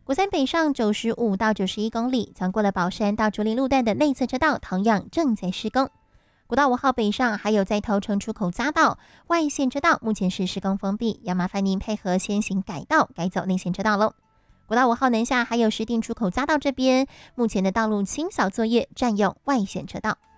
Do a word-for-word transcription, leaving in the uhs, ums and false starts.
国三北上九十五到九十一公里，从过了宝山到竹林路段的内侧车道同样正在施工。国道五号北上还有在头城出口匝道外线车道，目前是施工封闭，要麻烦您配合先行改道，改走内线车道喽。国道五号南下还有石碇出口匝道这边，目前的道路清扫作业占用外线车道。